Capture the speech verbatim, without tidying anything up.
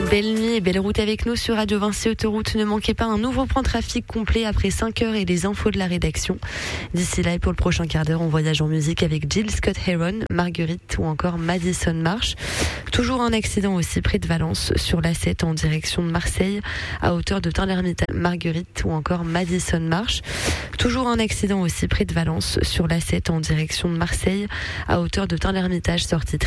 Belle nuit et belle route avec nous sur Radio Vinci Autoroute. Ne manquez pas un nouveau plan trafic complet après cinq heures et les infos de la rédaction. D'ici là et pour le prochain quart d'heure, on voyage en musique avec Jill Scott Heron, Marguerite ou encore Madison Marsh. Toujours un accident aussi près de Valence sur l'A sept en direction de Marseille à hauteur de Tain-l'Hermitage, Marguerite ou encore Madison Marsh. Toujours un accident aussi près de Valence sur l'A sept en direction de Marseille à hauteur de Tain-l'Hermitage sortie